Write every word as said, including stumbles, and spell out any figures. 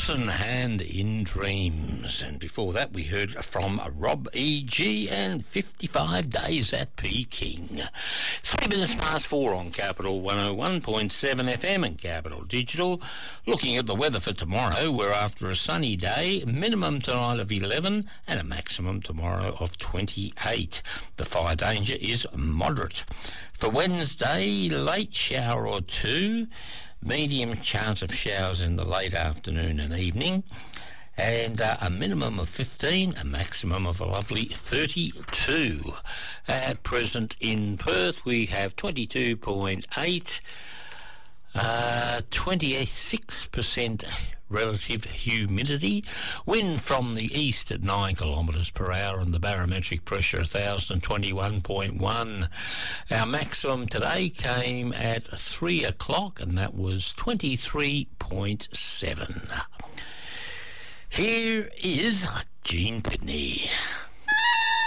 Wilson and In Dreams. And before that we heard from Rob E G and fifty-five Days at Peking. Three minutes past four on Capital one oh one point seven F M and Capital Digital. Looking at the weather for tomorrow, we're after a sunny day, minimum tonight of eleven and a maximum tomorrow of twenty-eight. The fire danger is moderate. For Wednesday, late shower or two, medium chance of showers in the late afternoon and evening, and uh, a minimum of fifteen, a maximum of a lovely thirty-two. At present in Perth, we have twenty-two point eight, uh, twenty-six percent relative humidity, wind from the east at nine kilometres per hour, and the barometric pressure one thousand twenty-one point one. Our maximum today came at three o'clock, and that was twenty-three point seven. Here is Gene Pitney.